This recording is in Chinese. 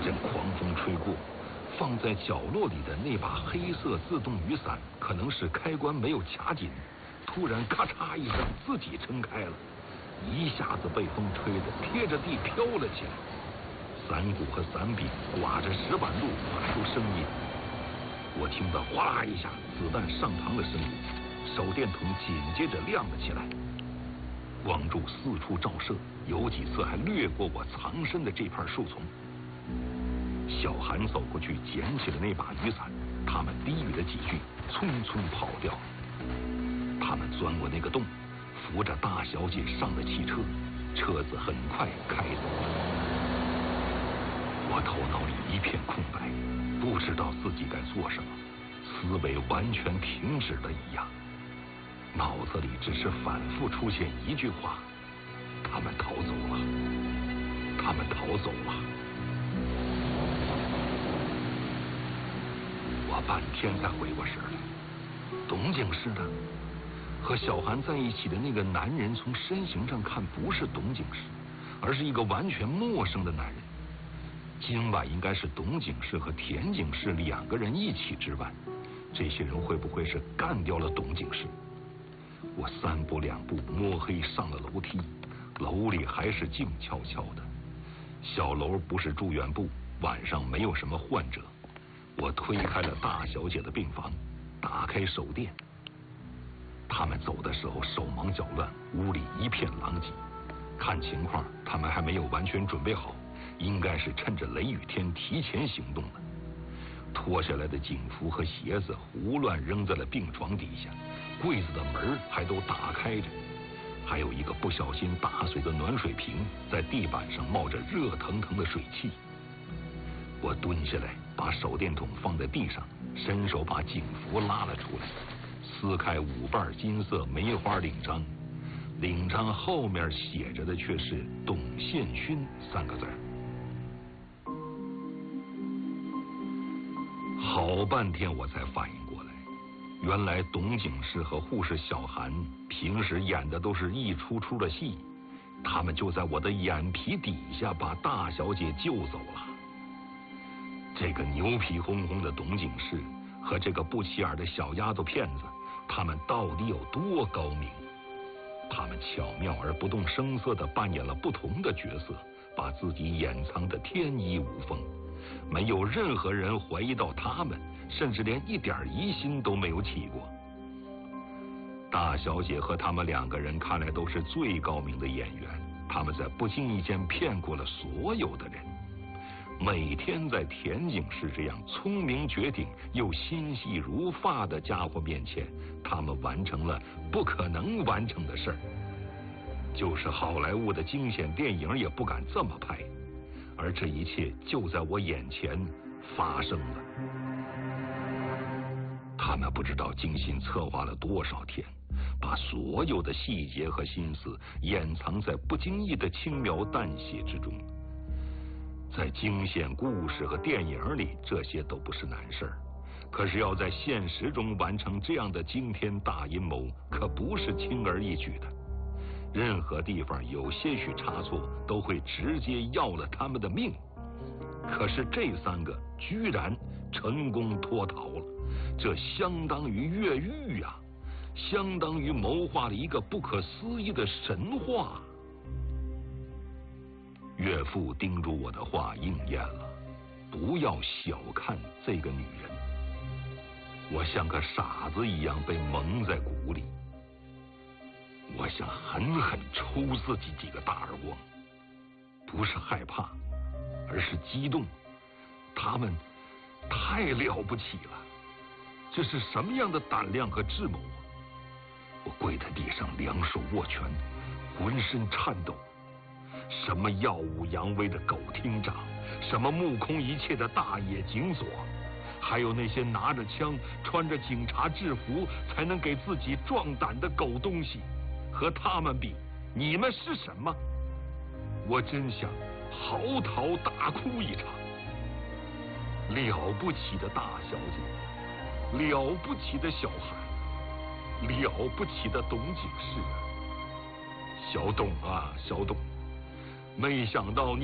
阵狂风吹过，放在角落里的那把黑色自动雨伞，可能是开关没有卡紧，突然咔嚓一声自己撑开了，一下子被风吹得贴着地飘了起来。伞骨和伞柄刮着石板路发出声音，我听到哗啦一下子弹上膛的声音，手电筒紧接着亮了起来，光柱四处照射，有几次还掠过我藏身的这片树丛。小韩走过去捡起了那把雨伞，他们低语了几句，匆匆跑掉。他们钻过那个洞，扶着大小姐上了汽车，车子很快开走了。我头脑里一片空白，不知道自己该做什么，思维完全停止了一样，脑子里只是反复出现一句话：他们逃走了，他们逃走了。我半天才回过神来，董警视呢？和小韩在一起的那个男人，从身形上看不是董警视，而是一个完全陌生的男人。今晚应该是董警视和田警视两个人一起值班，这些人会不会是干掉了董警视？我三步两步摸黑上了楼梯，楼里还是静悄悄的。小楼不是住院部，晚上没有什么患者。我推开了大小姐的病房，打开手电。他们走的时候手忙脚乱，屋里一片狼藉。看情况，他们还没有完全准备好，应该是趁着雷雨天提前行动了。脱下来的警服和鞋子胡乱扔在了病床底下，柜子的门还都打开着，还有一个不小心打碎的暖水瓶在地板上冒着热腾腾的水汽。我蹲下来，把手电筒放在地上，伸手把警服拉了出来，撕开5瓣金色梅花领章，领章后面写着的却是董宪勋3个字。好半天我才反应过来，原来董警视和护士小韩平时演的都是一出出的戏，他们就在我的眼皮底下把大小姐救走了。这个牛皮哄哄的董警视和这个不起眼的小丫头片子，他们到底有多高明？他们巧妙而不动声色地扮演了不同的角色，把自己掩藏得天衣无缝，没有任何人怀疑到他们，甚至连一点疑心都没有起过。大小姐和他们2个人看来都是最高明的演员，他们在不经意间骗过了所有的人。每天在田警视这样聪明绝顶又心细如发的家伙面前，他们完成了不可能完成的事儿。就是好莱坞的惊险电影也不敢这么拍，而这一切就在我眼前发生了。他们不知道精心策划了多少天，把所有的细节和心思掩藏在不经意的轻描淡写之中。在惊险故事和电影里，这些都不是难事儿，可是要在现实中完成这样的惊天大阴谋，可不是轻而易举的。任何地方有些许差错，都会直接要了他们的命。可是这3个居然成功脱逃了，这相当于越狱啊，相当于谋划了一个不可思议的神话。岳父叮嘱我的话应验了，不要小看这个女人。我像个傻子一样被蒙在鼓里，我想狠狠抽自己几个大耳光，不是害怕，而是激动。他们太了不起了，这是什么样的胆量和智谋啊！我跪在地上，两手握拳，浑身颤抖。什么耀武扬威的狗厅长，什么目空一切的大野警佐，还有那些拿着枪穿着警察制服才能给自己壮胆的狗东西，和他们比，你们是什么？我真想嚎啕大哭一场。了不起的大小姐，了不起的小韩，了不起的董警视啊，小董啊，小董，没想到你